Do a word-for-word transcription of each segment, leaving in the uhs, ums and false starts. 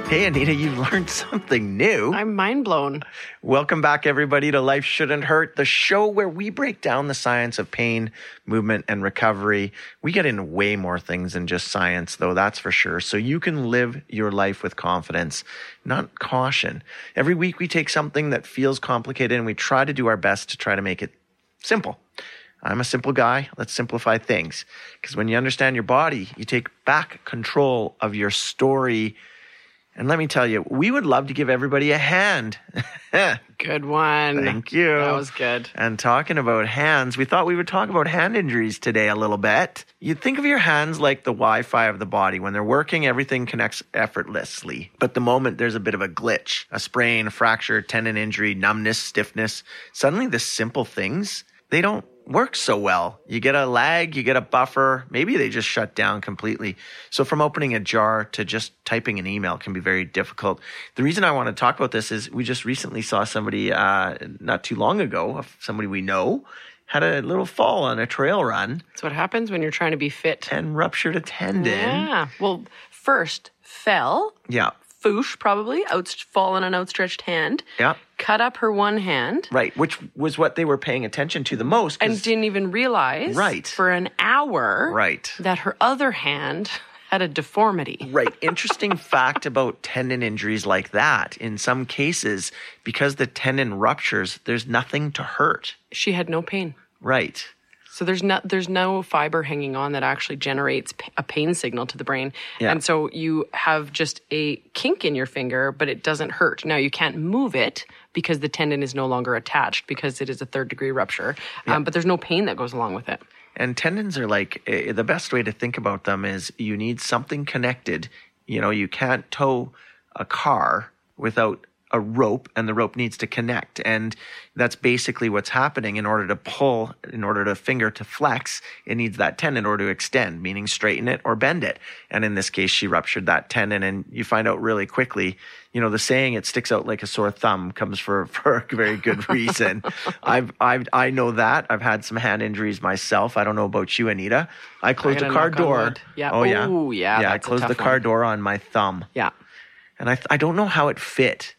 Hey, Anita, you've learned something new. I'm mind blown. Welcome back, everybody, to Life Shouldn't Hurt, the show where we break down the science of pain, movement, and recovery. We get into way more things than just science, though, that's for sure. So you can live your life with confidence, not caution. Every week we take something that feels complicated and we try to do our best to try to make it simple. I'm a simple guy. Let's simplify things. Because when you understand your body, you take back control of your story. And let me tell you, we would love to give everybody a hand. Good one. Thank you. That was good. And talking about hands, we thought we would talk about hand injuries today a little bit. You think of your hands like the Wi-Fi of the body. When they're working, everything connects effortlessly. But the moment there's a bit of a glitch, a sprain, a fracture, tendon injury, numbness, stiffness, suddenly the simple things, they don't work so well. You get a lag, you get a buffer, maybe they just shut down completely. So from opening a jar to just typing an email can be very difficult. The reason I want to talk about this is we just recently saw somebody uh, not too long ago, somebody we know, had a little fall on a trail run. That's what happens when you're trying to be fit. And ruptured a tendon. Yeah. Well, first, fell. Yeah. Foosh, probably, out, fall on an outstretched hand. Yeah. Cut up her one hand. Right, which was what they were paying attention to the most. And didn't even realize right. for an hour right. that her other hand had a deformity. Right. Interesting fact about tendon injuries like that. In some cases, because the tendon ruptures, there's nothing to hurt. She had no pain. Right. So there's no, there's no fiber hanging on that actually generates a pain signal to the brain. Yeah. And so you have just a kink in your finger, but it doesn't hurt. Now, you can't move it because the tendon is no longer attached because it is a third degree rupture. Yeah. Um, but there's no pain that goes along with it. And tendons are like, uh, the best way to think about them is you need something connected. You know, you can't tow a car without a rope, and the rope needs to connect. And that's basically what's happening. In order to pull, in order to finger to flex, it needs that tendon in order to extend, meaning straighten it or bend it. And in this case, she ruptured that tendon, and you find out really quickly, you know, the saying, it sticks out like a sore thumb, comes for, for a very good reason. I've, I've, I know that. I've had some hand injuries myself. I don't know about you, Anita. I closed I the car door. Yeah. Oh, yeah. Ooh, yeah. Yeah, I that's closed a the tough car one. door on my thumb. Yeah. And I, I don't know how it fit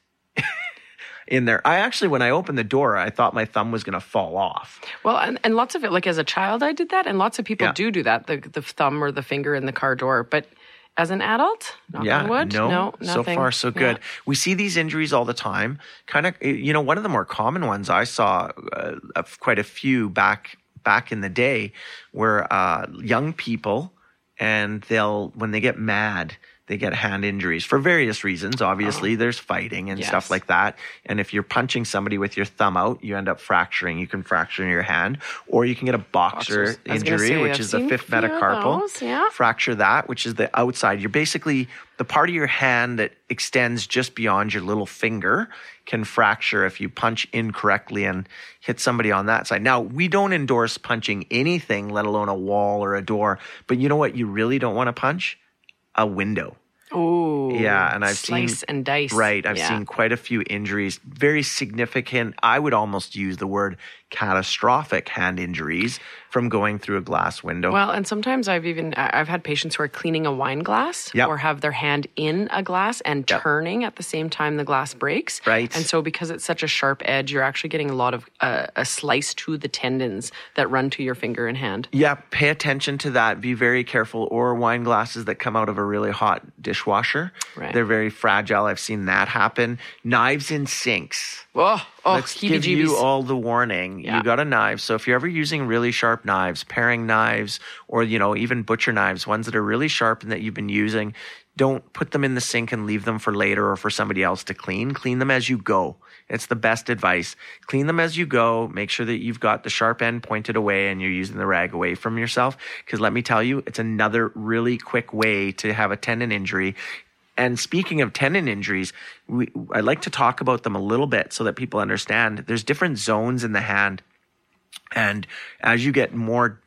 in there. I actually, when I opened the door, I thought my thumb was going to fall off. Well, and, and lots of it, like as a child, I did that. And lots of people Yeah. do do that, the, the thumb or the finger in the car door. But as an adult, knock Yeah, on wood, no, no, so nothing. far so good. Yeah. We see these injuries all the time. Kind of, you know, one of the more common ones I saw, uh, of quite a few back back in the day, were uh, young people, and they'll when they get mad, they get hand injuries for various reasons. Obviously, Oh. there's fighting and Yes. stuff like that. And if you're punching somebody with your thumb out, you end up fracturing. You can fracture your hand, or you can get a boxer Boxers. I was gonna injury, say, which I've is the seen fifth a few of metacarpal. those, yeah. Fracture that, which is the outside. You're basically the part of your hand that extends just beyond your little finger can fracture if you punch incorrectly and hit somebody on that side. Now, we don't endorse punching anything, let alone a wall or a door. But you know what you really don't want to punch? A window. Oh, Yeah, and I've slice seen and dice. Right, I've Yeah. seen quite a few injuries, very significant. I would almost use the word catastrophic hand injuries from going through a glass window. Well, and sometimes I've even I- I've had patients who are cleaning a wine glass Yep. or have their hand in a glass and Yep. turning at the same time the glass breaks. Right. And so because it's such a sharp edge, you're actually getting a lot of uh, a slice to the tendons that run to your finger and hand. Yeah, pay attention to that. Be very careful. Or wine glasses that come out of a really hot dishwasher. Right. They're very fragile. I've seen that happen. Knives in sinks. Oh, oh, Let's give you heebie-jeebies. all the warning. Yeah. You got a knife. So if you're ever using really sharp knives, paring knives, or, you know, even butcher knives, ones that are really sharp and that you've been using, don't put them in the sink and leave them for later or for somebody else to clean. Clean them as you go. It's the best advice. Clean them as you go. Make sure that you've got the sharp end pointed away and you're using the rag away from yourself. Because let me tell you, it's another really quick way to have a tendon injury. And speaking of tendon injuries, we, I like to talk about them a little bit so that people understand there's different zones in the hand. And as you get more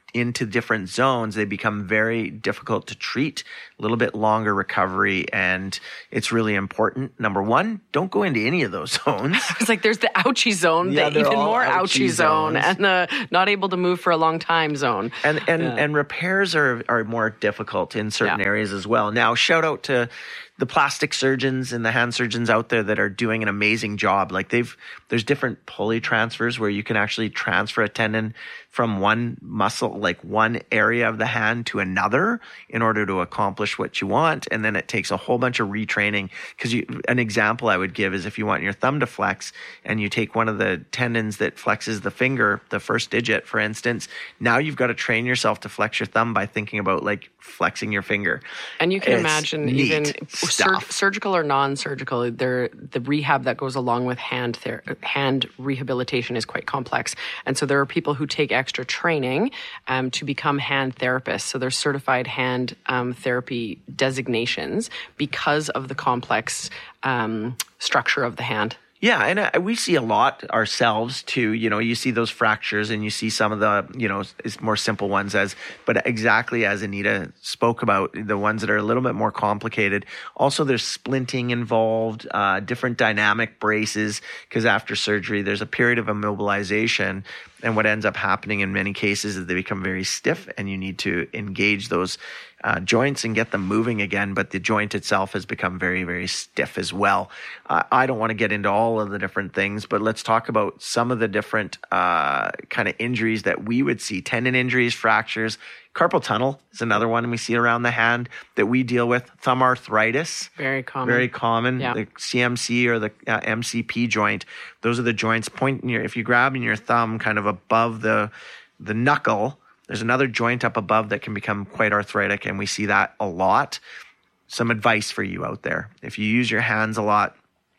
into different zones, they become very difficult to treat, a little bit longer recovery, and it's really important. Number one, don't go into any of those zones. It's like there's the ouchie zone, Yeah, the they're even all more ouchie ouchie zone, zones. and the not able to move for a long time zone. And and, Yeah. and repairs are, are more difficult in certain Yeah. areas as well. Now, shout out to the plastic surgeons and the hand surgeons out there that are doing an amazing job. Like they've, there's different pulley transfers where you can actually transfer a tendon from one muscle, like one area of the hand to another in order to accomplish what you want. And then it takes a whole bunch of retraining. Because an example I would give is if you want your thumb to flex and you take one of the tendons that flexes the finger, the first digit, for instance, now you've got to train yourself to flex your thumb by thinking about like flexing your finger. And you can It's imagine neat even sur- stuff. surgical or non-surgical, there the rehab that goes along with hand ther- hand rehabilitation is quite complex. And so there are people who take extra training um, to become hand therapists. So they're certified hand um, therapy designations because of the complex um, structure of the hand. Yeah, and uh, we see a lot ourselves too. You know, you see those fractures and you see some of the, you know, it's more simple ones as, but exactly as Anita spoke about, the ones that are a little bit more complicated. Also, there's splinting involved, uh, different dynamic braces, because after surgery, there's a period of immobilization. And what ends up happening in many cases is they become very stiff and you need to engage those uh, joints and get them moving again. But the joint itself has become very, very stiff as well. Uh, I don't want to get into all of the different things, but let's talk about some of the different uh, kind of injuries that we would see. Tendon injuries, fractures. Carpal tunnel is another one we see around the hand that we deal with. Thumb arthritis. Very common. Very common. Yeah. The C M C or the uh, M C P joint. Those are the joints. Pointing your, if you grab in your thumb kind of above the the knuckle, there's another joint up above that can become quite arthritic, and we see that a lot. Some advice for you out there. If you use your hands a lot,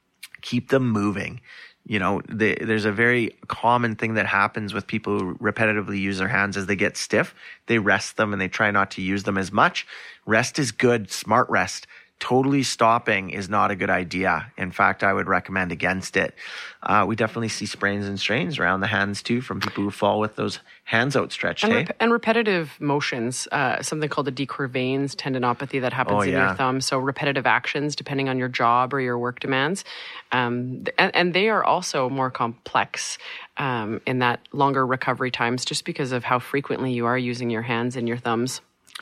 keep them moving. You know, the, there's a very common thing that happens with people who repetitively use their hands as they get stiff. They rest them and they try not to use them as much. Rest is good, smart rest. Totally stopping is not a good idea. In fact, I would recommend against it. Uh, we definitely see sprains and strains around the hands too from people who fall with those hands outstretched. And, Hey? rep- and repetitive motions, uh, something called a de Quervain's tendinopathy that happens Oh, in yeah. your thumb. So repetitive actions, depending on your job or your work demands. Um, and, and they are also more complex um, in that longer recovery times just because of how frequently you are using your hands and your thumbs.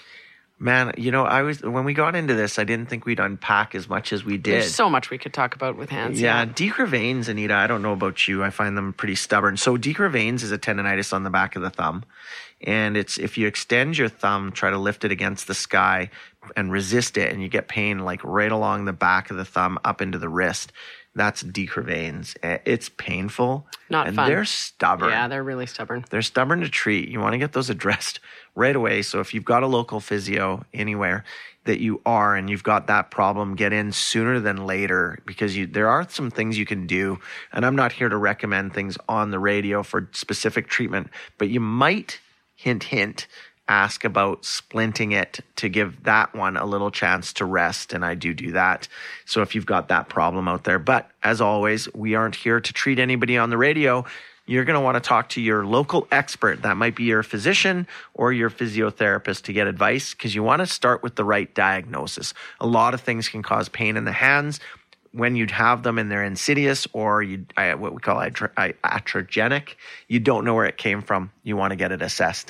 Man, you know, I was when we got into this, I didn't think we'd unpack as much as we did. There's so much we could talk about with hands. Yeah, de Quervain's, Anita, I don't know about you. I find them pretty stubborn. So de Quervain's is a tendonitis on the back of the thumb. And it's if you extend your thumb, try to lift it against the sky and resist it, and you get pain like right along the back of the thumb up into the wrist. That's de Quervain's. It's painful. Not and fun. they're stubborn. Yeah, they're really stubborn. They're stubborn to treat. You want to get those addressed right away. So if you've got a local physio anywhere that you are and you've got that problem, get in sooner than later because you, there are some things you can do. And I'm not here to recommend things on the radio for specific treatment, but you might, hint, hint, ask about splinting it to give that one a little chance to rest. And I do do that. So if you've got that problem out there, but as always, we aren't here to treat anybody on the radio. You're going to want to talk to your local expert. That might be your physician or your physiotherapist to get advice because you want to start with the right diagnosis. A lot of things can cause pain in the hands when you have them and they're insidious or you, I, what we call atro- iatrogenic. You don't know where it came from. You want to get it assessed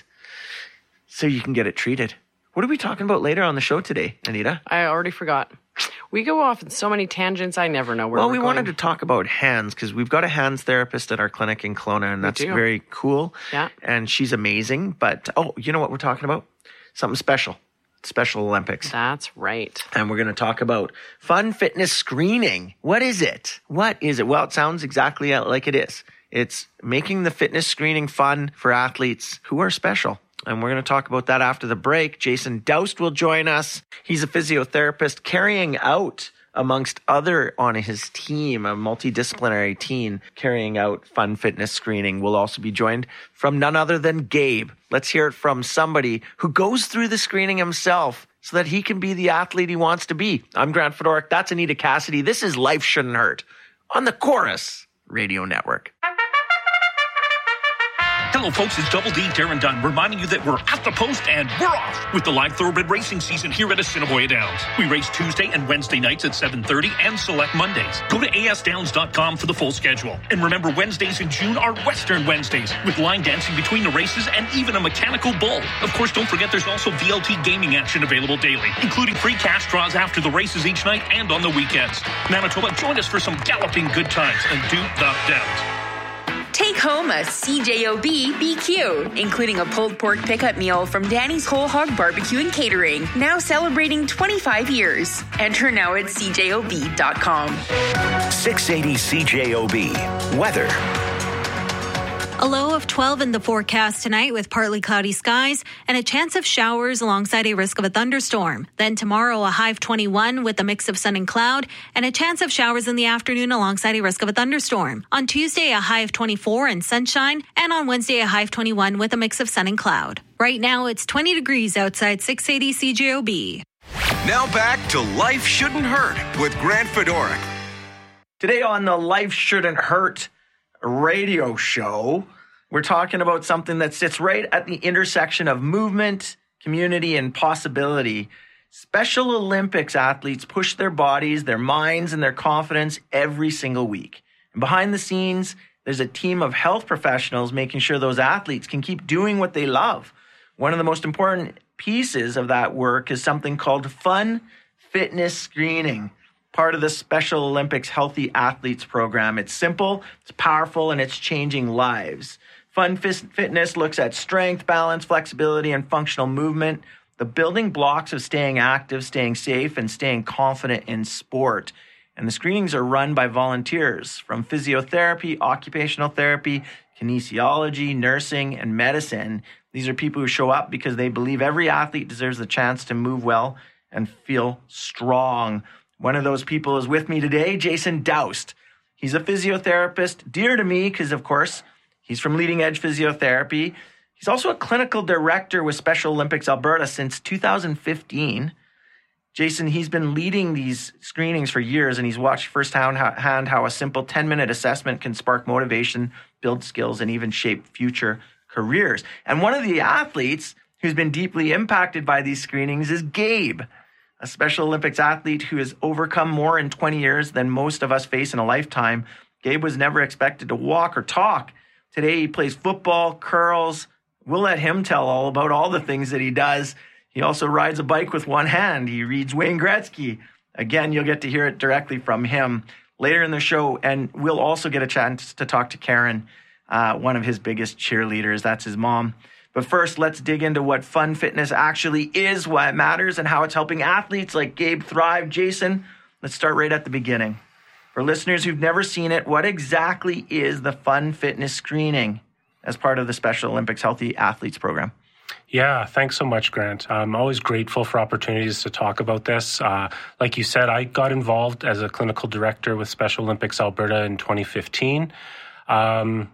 so you can get it treated. What are we talking about later on the show today, Anita? I already forgot. We go off in so many tangents, I never know where Well, we're we going. wanted to talk about hands because we've got a hands therapist at our clinic in Kelowna, and that's do. very cool. Yeah. And she's amazing. But, oh, you know what we're talking about? Something special. Special Olympics. That's right. And we're going to talk about fun fitness screening. What is it? What is it? Well, it sounds exactly like it is. It's making the fitness screening fun for athletes who are special. And we're going to talk about that after the break. Jason Doust will join us. He's a physiotherapist carrying out, amongst other on his team, a multidisciplinary team carrying out fun fitness screening. We'll also be joined from none other than Gabe. Let's hear it from somebody who goes through the screening himself so that he can be the athlete he wants to be. I'm Grant Fedoruk. That's Anita Cassidy. This is Life Shouldn't Hurt on the Chorus Radio Network. Hello, folks. It's Double D, Darren Dunn, reminding you that we're at the post and we're off with the live thoroughbred racing season here at Assiniboia Downs. We race Tuesday and Wednesday nights at seven thirty and select Mondays. Go to A S downs dot com for the full schedule. And remember, Wednesdays in June are Western Wednesdays with line dancing between the races and even a mechanical bull. Of course, don't forget there's also V L T gaming action available daily, including free cash draws after the races each night and on the weekends. Manitoba, join us for some galloping good times and do the Downs. Take home a C J O B B Q, including a pulled pork pickup meal from Danny's Whole Hog Barbecue and Catering, now celebrating twenty-five years. Enter now at C J O B dot com. six eighty C J O B. Weather. A low of twelve in the forecast tonight with partly cloudy skies and a chance of showers alongside a risk of a thunderstorm. Then tomorrow, a high of twenty-one with a mix of sun and cloud and a chance of showers in the afternoon alongside a risk of a thunderstorm. On Tuesday, a high of twenty-four and sunshine, and on Wednesday, a high of twenty-one with a mix of sun and cloud. Right now, it's twenty degrees outside six eighty C J O B. Now back to Life Shouldn't Hurt with Grant Fedoruk. Today on the Life Shouldn't Hurt radio show, we're talking about something that sits right at the intersection of movement, community, and possibility. Special Olympics athletes push their bodies, their minds, and their confidence every single week. And behind the scenes, there's a team of health professionals making sure those athletes can keep doing what they love. One of the most important pieces of that work is something called Fun Fitness Screening, part of the Special Olympics Healthy Athletes program. It's simple, it's powerful, and it's changing lives. Fun Fitness looks at strength, balance, flexibility, and functional movement, the building blocks of staying active, staying safe, and staying confident in sport. And the screenings are run by volunteers from physiotherapy, occupational therapy, kinesiology, nursing, and medicine. These are people who show up because they believe every athlete deserves the chance to move well and feel strong. One of those people is with me today, Jason Doust. He's a physiotherapist, dear to me because, of course, he's from Leading Edge Physiotherapy. He's also a clinical director with Special Olympics Alberta since two thousand fifteen. Jason, he's been leading these screenings for years, and he's watched firsthand how a simple ten-minute assessment can spark motivation, build skills, and even shape future careers. And one of the athletes who's been deeply impacted by these screenings is Gabe, a Special Olympics athlete who has overcome more in twenty years than most of us face in a lifetime. Gabe was never expected to walk or talk. Today he plays football, curls. We'll let him tell all about all the things that he does. He also rides a bike with one hand. He reads Wayne Gretzky. Again, you'll get to hear it directly from him later in the show. And we'll also get a chance to talk to Karen, uh, one of his biggest cheerleaders. That's his mom. But first, let's dig into what Fun Fitness actually is, why it matters, and how it's helping athletes like Gabe thrive. Jason, let's start right at the beginning. For listeners who've never seen it, what exactly is the Fun Fitness Screening as part of the Special Olympics Healthy Athletes program? Yeah, thanks so much, Grant. I'm always grateful for opportunities to talk about this. Uh, like you said, I got involved as a clinical director with Special Olympics Alberta in twenty fifteen. Um,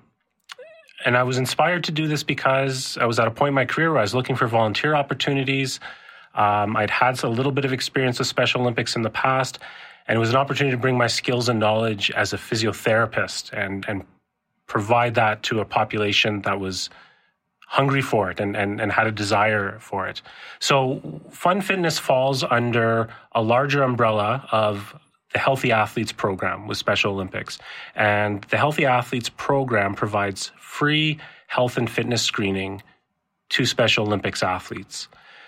And I was inspired to do this because I was at a point in my career where I was looking for volunteer opportunities. Um, I'd had a little bit of experience with Special Olympics in the past, and it was an opportunity to bring my skills and knowledge as a physiotherapist and, and provide that to a population that was hungry for it and, and, and had a desire for it. So Fun Fitness falls under a larger umbrella of the Healthy Athletes program with Special Olympics. And the Healthy Athletes program provides free health and fitness screening to Special Olympics athletes.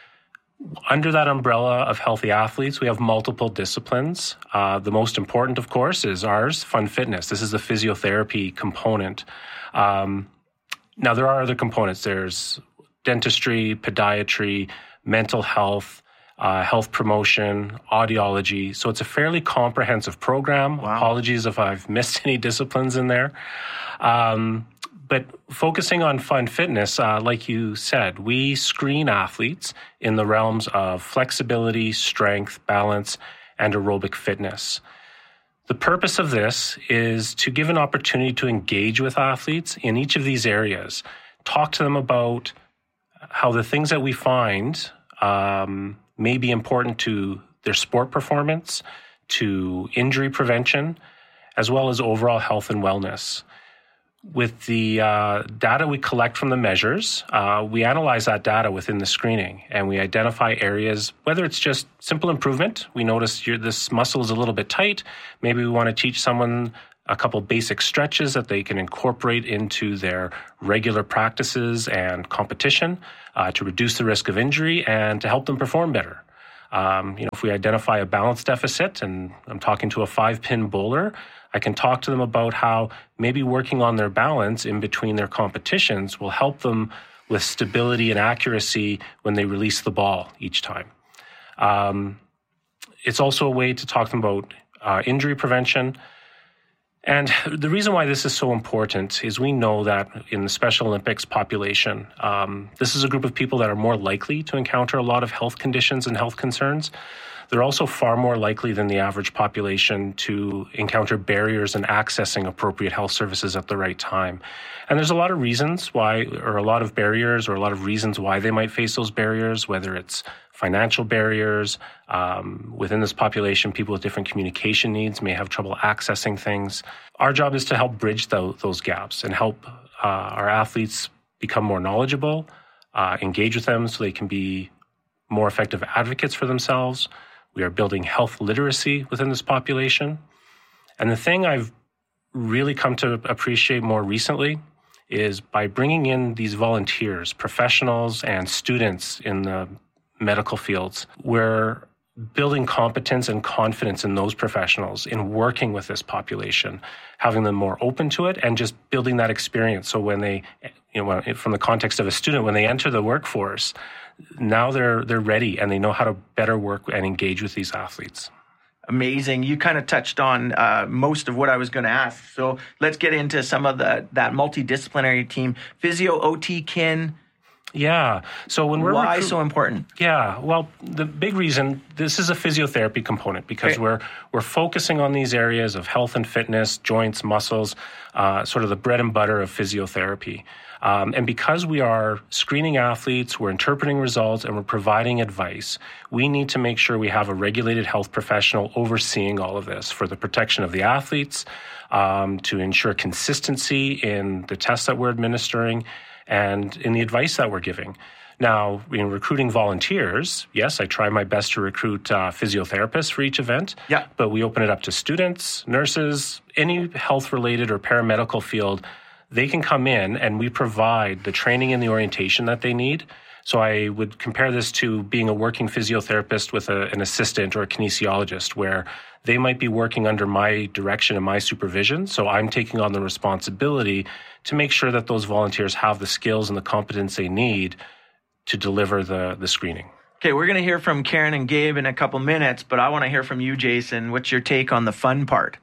Under that umbrella of Healthy Athletes, we have multiple disciplines. Uh, the most important, of course, is ours, Fun Fitness. This is the physiotherapy component. Um, now, there are other components. There's dentistry, podiatry, mental health, Uh, health promotion, audiology. So it's a fairly comprehensive program. Wow. Apologies if I've missed any disciplines in there. Um, but focusing on Fun Fitness, uh, like you said, we screen athletes in the realms of flexibility, strength, balance, and aerobic fitness. The purpose of this is to give an opportunity to engage with athletes in each of these areas, talk to them about how the things that we find um, may be important to their sport performance, to injury prevention, as well as overall health and wellness. with the uh, data we collect from the measures, uh, we analyze that data within the screening, and we identify areas, whether it's just simple improvement. We notice your, this muscle is a little bit tight. Maybe we want to teach someone a couple basic stretches that they can incorporate into their regular practices and competition uh, to reduce the risk of injury and to help them perform better. Um, you know, if we identify a balance deficit, and I'm talking to a five-pin bowler, I can talk to them about how maybe working on their balance in between their competitions will help them with stability and accuracy when they release the ball each time. Um, it's also a way to talk to them about uh, injury prevention. And the reason why this is so important is we know that in the Special Olympics population, um, this is a group of people that are more likely to encounter a lot of health conditions and health concerns. They're also far more likely than the average population to encounter barriers in accessing appropriate health services at the right time. And there's a lot of reasons why, or a lot of barriers, or a lot of reasons why they might face those barriers, whether it's financial barriers. Um, within this population, people with different communication needs may have trouble accessing things. Our job is to help bridge the, those gaps and help uh, our athletes become more knowledgeable, uh, engage with them so they can be more effective advocates for themselves. We are building health literacy within this population. And the thing I've really come to appreciate more recently is by bringing in these volunteers, professionals, and students in the medical fields, we're building competence and confidence in those professionals in working with this population, having them more open to it, and just building that experience. So when they, you know, from the context of a student, when they enter the workforce, now they're they're ready and they know how to better work and engage with these athletes. Amazing. You kind of touched on uh, most of what I was going to ask. So let's get into some of the that multidisciplinary team. Physio, O T, kin. Yeah. So when we're why recruit- so important? Yeah. Well, the big reason, this is a physiotherapy component because okay. we're we're focusing on these areas of health and fitness, joints, muscles, uh, sort of the bread and butter of physiotherapy. Um, and because we are screening athletes, we're interpreting results, and we're providing advice, we need to make sure we have a regulated health professional overseeing all of this for the protection of the athletes, um, to ensure consistency in the tests that we're administering and in the advice that we're giving. Now, in recruiting volunteers, yes, I try my best to recruit uh, physiotherapists for each event, yeah. but we open it up to students, nurses, any health-related or paramedical field. They can come in and we provide the training and the orientation that they need. So I would compare this to being a working physiotherapist with a, an assistant or a kinesiologist, where they might be working under my direction and my supervision. So I'm taking on the responsibility to make sure that those volunteers have the skills and the competence they need to deliver the, the screening. Okay, we're going to hear from Karen and Gabe in a couple minutes, but I want to hear from you, Jason. What's your take on the fun part?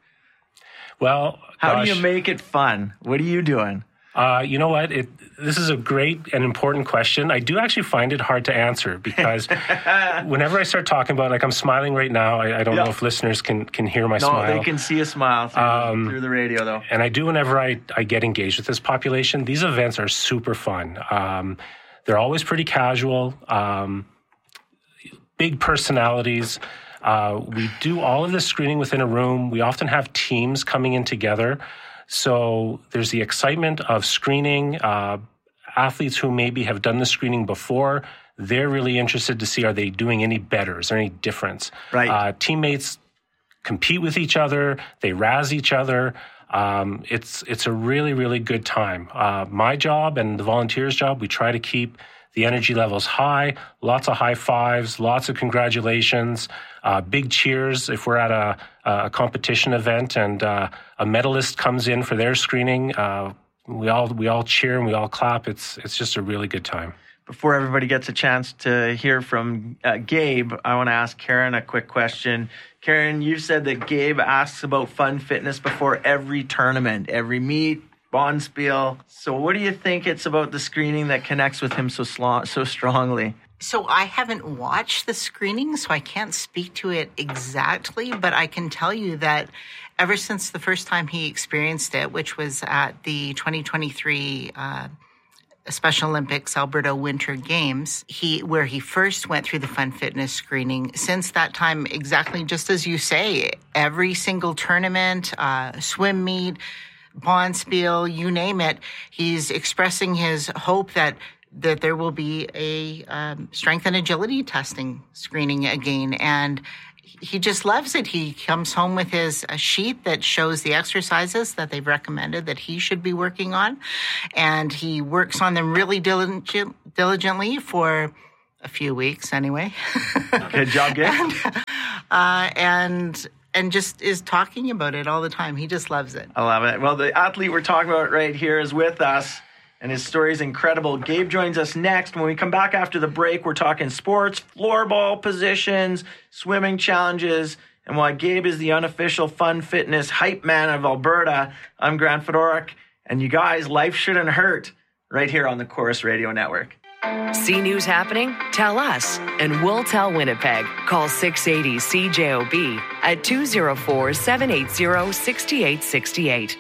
Well, how gosh, do you make it fun? What are you doing? Uh, you know what? It, this is a great and important question. I do actually find it hard to answer because whenever I start talking about it, like I'm smiling right now. I, I don't yep. know if listeners can, can hear my no, smile. No, they can see a smile through, um, through the radio, though. And I do whenever I, I get engaged with this population. These events are super fun. Um, they're always pretty casual, um, big personalities. Uh, we do all of this screening within a room. We often have teams coming in together. So there's the excitement of screening. Uh, athletes who maybe have done the screening before, they're really interested to see, are they doing any better? Is there any difference? Right. Uh, teammates compete with each other. They razz each other. Um, it's it's a really, really good time. Uh, my job and the volunteers' job, we try to keep the energy levels high, lots of high fives, lots of congratulations, uh, big cheers if we're at a, a competition event and uh, a medalist comes in for their screening. Uh, we all we all cheer and we all clap. It's it's just a really good time. Before everybody gets a chance to hear from uh, Gabe, I want to ask Karen a quick question. Karen, you said that Gabe asks about fun fitness before every tournament, every meet, Bonspiel. So what do you think it's about the screening that connects with him so sl- so strongly? So I haven't watched the screening, so I can't speak to it exactly, but I can tell you that ever since the first time he experienced it, which was at the twenty twenty-three uh, Special Olympics Alberta Winter Games, he where he first went through the fun fitness screening, since that time, exactly just as you say, every single tournament, uh, swim meet, Bonspiel, you name it. He's expressing his hope that that there will be a um, strength and agility testing screening again. And he just loves it. He comes home with his a sheet that shows the exercises that they've recommended that he should be working on. And he works on them really diligent, diligently for a few weeks anyway. Good job, Gabe. and, uh, and and just is talking about it all the time. He just loves it. I love it. Well, the athlete we're talking about right here is with us, and his story is incredible. Gabe joins us next. When we come back after the break, we're talking sports, floorball positions, swimming challenges, and why Gabe is the unofficial fun fitness hype man of Alberta. I'm Grant Fedoruk, and you guys, life shouldn't hurt, right here on the Chorus Radio Network. See news happening? Tell us, and we'll tell Winnipeg. Call six eighty C J O B at two oh four, seven eight zero, six eight six eight.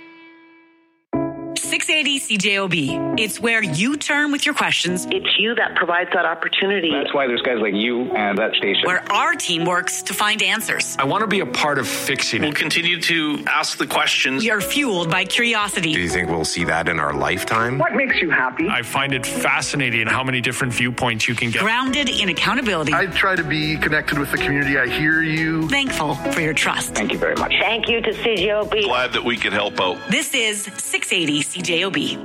six eighty C J O B. It's where you turn with your questions. It's you that provides that opportunity. That's why there's guys like you and that station. Where our team works to find answers. I want to be a part of fixing it. We'll continue to ask the questions. We are fueled by curiosity. Do you think we'll see that in our lifetime? What makes you happy? I find it fascinating how many different viewpoints you can get. Grounded in accountability. I try to be connected with the community. I hear you. Thankful for your trust. Thank you very much. Thank you to C J O B. Glad that we could help out. This is six eighty C J O B.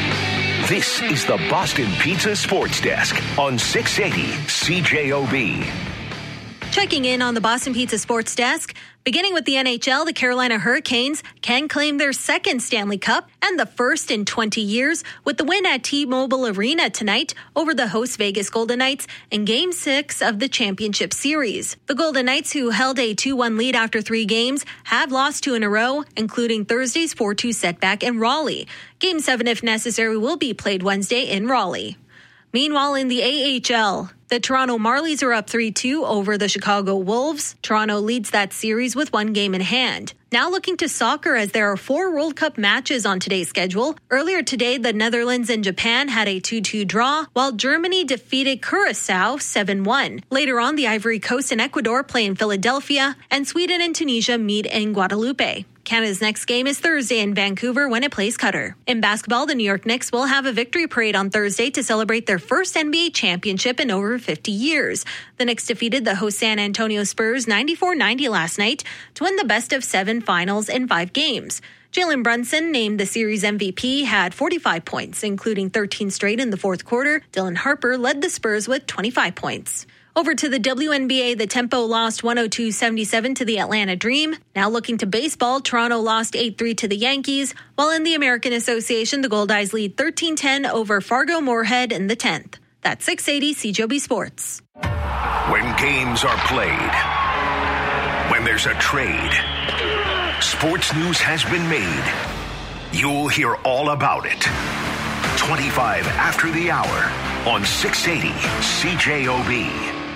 This is the Boston Pizza Sports Desk on six eighty C J O B. Checking in on the Boston Pizza Sports Desk. Beginning with the N H L, the Carolina Hurricanes can claim their second Stanley Cup and the first in twenty years with the win at T-Mobile Arena tonight over the host Vegas Golden Knights in Game six of the championship series. The Golden Knights, who held a two one lead after three games, have lost two in a row, including Thursday's four two setback in Raleigh. Game seven, if necessary, will be played Wednesday in Raleigh. Meanwhile, in the A H L, the Toronto Marlies are up three two over the Chicago Wolves. Toronto leads that series with one game in hand. Now looking to soccer, as there are four World Cup matches on today's schedule. Earlier today, the Netherlands and Japan had a two two draw, while Germany defeated Curacao seven one. Later on, the Ivory Coast and Ecuador play in Philadelphia, and Sweden and Tunisia meet in Guadalupe. Canada's next game is Thursday in Vancouver when it plays Qatar. In basketball, the New York Knicks will have a victory parade on Thursday to celebrate their first N B A championship in over fifty years. The Knicks defeated the host San Antonio Spurs ninety-four ninety last night to win the best of seven finals in five games. Jalen Brunson, named the series M V P, had forty-five points, including thirteen straight in the fourth quarter. Dylan Harper led the Spurs with twenty-five points. Over to the W N B A, the Tempo lost one oh two seventy-seven to the Atlanta Dream. Now looking to baseball, Toronto lost eight three to the Yankees, while in the American Association, the Goldeyes lead thirteen ten over Fargo Moorhead in the tenth. That's six eighty C J O B Sports. When games are played, when there's a trade, sports news has been made. You'll hear all about it. twenty-five after the hour on six eighty C J O B.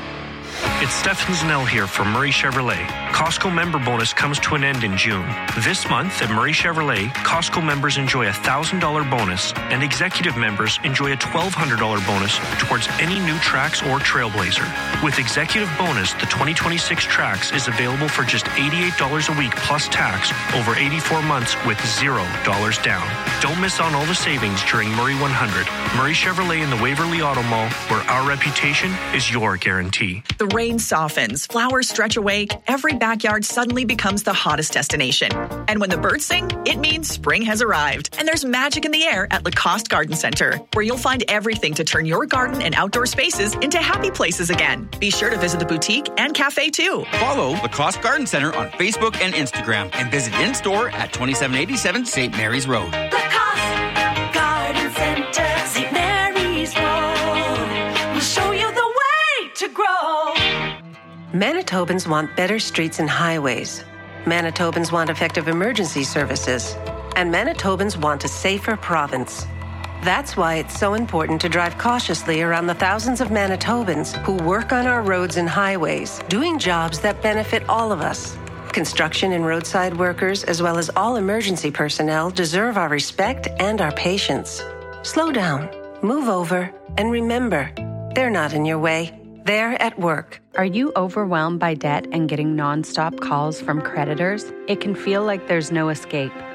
It's Stefan Zanell here from Murray Chevrolet. Costco member bonus comes to an end in June. This month at Murray Chevrolet, Costco members enjoy a one thousand dollars bonus and executive members enjoy a twelve hundred dollars bonus towards any new Trax or Trailblazer. With executive bonus, the twenty twenty-six Trax is available for just eighty-eight dollars a week plus tax over eighty-four months with zero dollars down. Don't miss on all the savings during Murray one hundred. Murray Chevrolet in the Waverly Auto Mall, where our reputation is your guarantee. The rain softens, flowers stretch awake, every backyard suddenly becomes the hottest destination. And when the birds sing, it means spring has arrived. And there's magic in the air at Lacoste Garden Center, where you'll find everything to turn your garden and outdoor spaces into happy places again. Be sure to visit the boutique and cafe too. Follow Lacoste Garden Center on Facebook and Instagram and visit in-store at twenty-seven eighty-seven Saint Mary's Road. Lacoste Garden Center, Saint Mary's Road. We'll show you the way to grow. Manitobans want better streets and highways. Manitobans want effective emergency services. And Manitobans want a safer province. That's why it's so important to drive cautiously around the thousands of Manitobans who work on our roads and highways, doing jobs that benefit all of us. Construction and roadside workers, as well as all emergency personnel, deserve our respect and our patience. Slow down, move over, and remember, they're not in your way. They're at work. Are you overwhelmed by debt and getting nonstop calls from creditors? It can feel like there's no escape.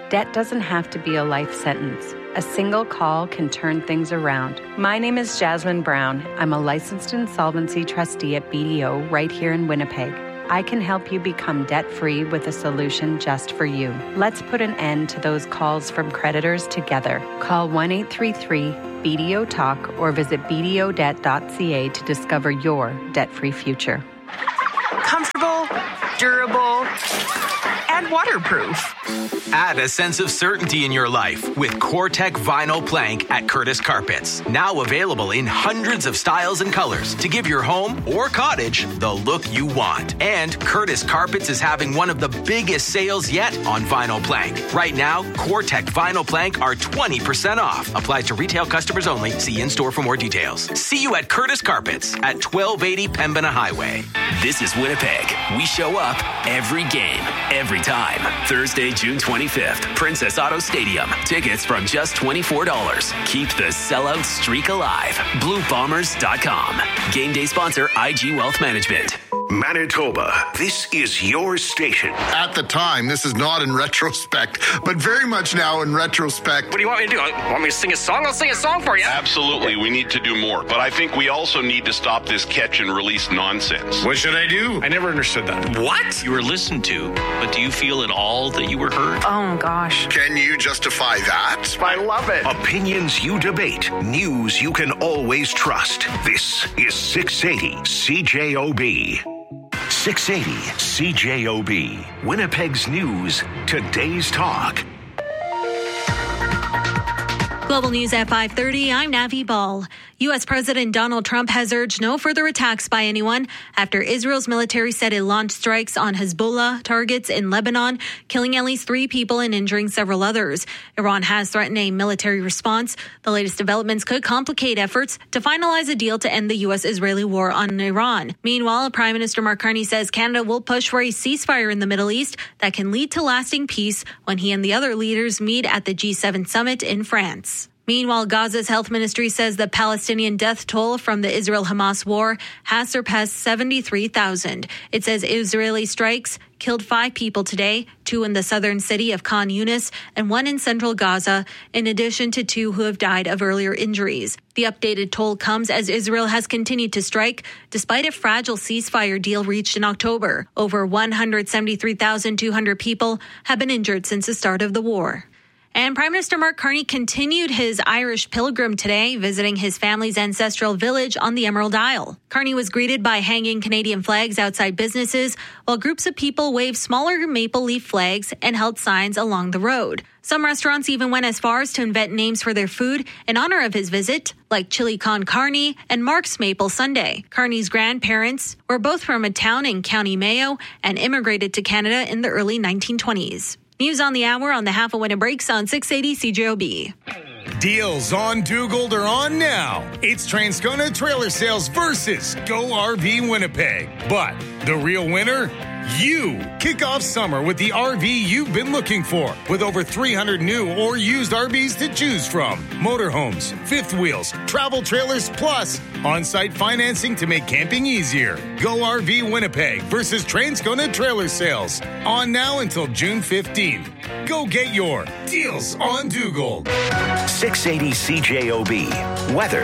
Debt doesn't have to be a life sentence. A single call can turn things around. My name is Jasmine Brown. I'm a licensed insolvency trustee at B D O right here in Winnipeg. I can help you become debt-free with a solution just for you. Let's put an end to those calls from creditors together. Call one eight three three B D O talk or visit b d o debt dot c a to discover your debt-free future. Comfortable, durable, and waterproof. Add a sense of certainty in your life with COREtec Vinyl Plank at Curtis Carpets. Now available in hundreds of styles and colors to give your home or cottage the look you want. And Curtis Carpets is having one of the biggest sales yet on vinyl plank. Right now, COREtec Vinyl Plank are twenty percent off. Applies to retail customers only. See in-store for more details. See you at Curtis Carpets at twelve eighty Pembina Highway. This is Winnipeg. We show up every game, every time. Thursday, June twenty-fifth, Princess Auto Stadium. Tickets from just twenty-four dollars. Keep the sellout streak alive. blue bombers dot com. Game day sponsor I G Wealth Management. Manitoba, this is your station. At the time, this is not in retrospect, but very much now in retrospect. What do you want me to do? Want me to sing a song? I'll sing a song for you. Absolutely, we need to do more. But I think we also need to stop this catch and release nonsense. What should I do? I never understood that. What? You were listened to, but do you feel at all that you were heard? Oh, gosh. Can you justify that? I love it. Opinions you debate, news you can always trust. This is six eighty C J O B. six eighty C J O B. Winnipeg's news, today's talk. Global News at five thirty, I'm Navi Ball. U S. President Donald Trump has urged no further attacks by anyone after Israel's military said it launched strikes on Hezbollah targets in Lebanon, killing at least three people and injuring several others. Iran has threatened a military response. The latest developments could complicate efforts to finalize a deal to end the U S-Israeli war on Iran. Meanwhile, Prime Minister Mark Carney says Canada will push for a ceasefire in the Middle East that can lead to lasting peace when he and the other leaders meet at the G seven summit in France. Meanwhile, Gaza's health ministry says the Palestinian death toll from the Israel-Hamas war has surpassed seventy-three thousand. It says Israeli strikes killed five people today, two in the southern city of Khan Yunis and one in central Gaza, in addition to two who have died of earlier injuries. The updated toll comes as Israel has continued to strike, despite a fragile ceasefire deal reached in October. Over one hundred seventy-three thousand two hundred people have been injured since the start of the war. And Prime Minister Mark Carney continued his Irish pilgrim today, visiting his family's ancestral village on the Emerald Isle. Carney was greeted by hanging Canadian flags outside businesses, while groups of people waved smaller maple leaf flags and held signs along the road. Some restaurants even went as far as to invent names for their food in honor of his visit, like Chili Con Carney and Mark's Maple Sundae. Carney's grandparents were both from a town in County Mayo and immigrated to Canada in the early nineteen twenties. News on the hour on the Half a Win and Breaks on six eighty C J O B. Deals on Dugald are on now. It's Transcona Trailer Sales versus Go R V Winnipeg. But the real winner? You. Kick off summer with the R V you've been looking for, with over three hundred new or used R Vs to choose from. Motorhomes, fifth wheels, travel trailers, plus on-site financing to make camping easier. Go R V Winnipeg versus Transcona Trailer Sales. On now until June fifteenth. Go get your deals on Dugald. six eighty C J O B. Weather.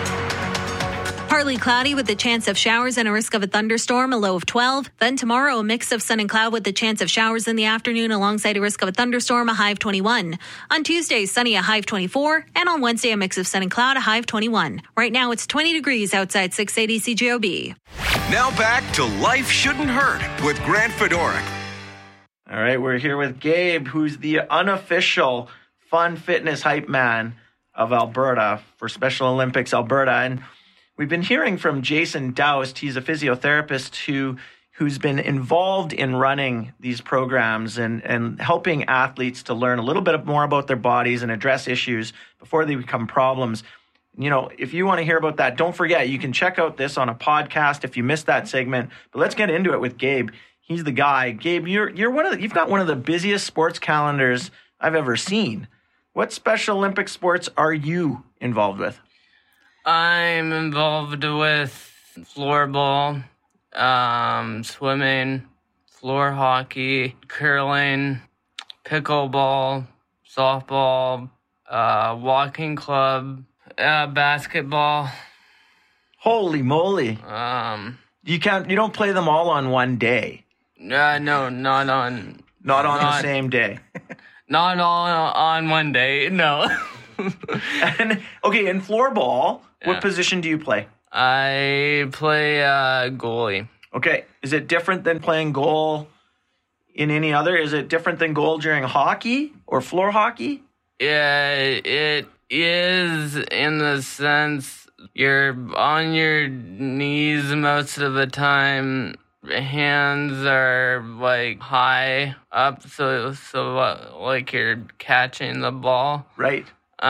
Partly cloudy with the chance of showers and a risk of a thunderstorm, a low of twelve. Then tomorrow, a mix of sun and cloud with the chance of showers in the afternoon alongside a risk of a thunderstorm, a high of twenty-one. On Tuesday, sunny, a high of twenty-four. And on Wednesday, a mix of sun and cloud, a high of twenty-one. Right now, it's twenty degrees outside six eighty C J O B. Now back to Life Shouldn't Hurt with Grant Fedoruk. All right, we're here with Gabe, who's the unofficial fun fitness hype man of Alberta for Special Olympics Alberta. And we've been hearing from Jason Doust. He's a physiotherapist who, who's been involved in running these programs and, and helping athletes to learn a little bit more about their bodies and address issues before they become problems. You know, if you want to hear about that, don't forget, you can check out this on a podcast if you missed that segment. But let's get into it with Gabe. He's the guy. Gabe, you're you're one of the, you've got one of the busiest sports calendars I've ever seen. What Special Olympic sports are you involved with? I'm involved with floorball, um, swimming, floor hockey, curling, pickleball, softball, uh, walking club, uh, basketball. Holy moly! Um, you can't. You don't play them all on one day. Uh, no, not on. Not on not, the same day. Not all on one day. No. and okay, in floorball, yeah. what position do you play? I play uh, goalie. Okay, is it different than playing goal in any other? Is it different than goal during hockey or floor hockey? Yeah, it is in the sense you're on your knees most of the time. Hands are like high up, so so uh, like you're catching the ball. Right.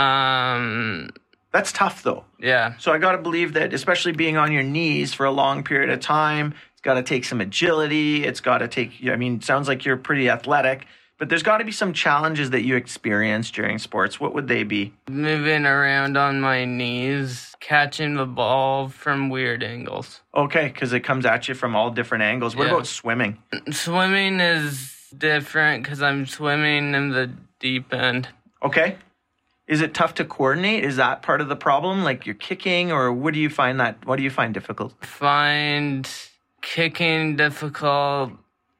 Um, that's tough though. Yeah. So I got to believe that, especially being on your knees for a long period of time, it's got to take some agility. It's got to take. I mean, it sounds like you're pretty athletic, but there's got to be some challenges that you experience during sports. What would they be? Moving around on my knees, catching the ball from weird angles. Okay, because it comes at you from all different angles. What yeah. about swimming? Swimming is different because I'm swimming in the deep end. Okay. Is it tough to coordinate? Is that part of the problem? Like you're kicking, or what do you find that? What do you find difficult? Find kicking difficult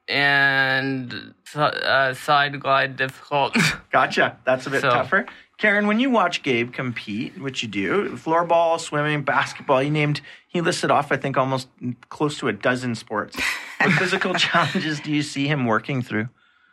and uh, side glide difficult. Gotcha. That's a bit so, tougher. Karen, when you watch Gabe compete, which you do, floorball, swimming, basketball, he named, he listed off, I think, almost close to a dozen sports. What physical challenges do you see him working through?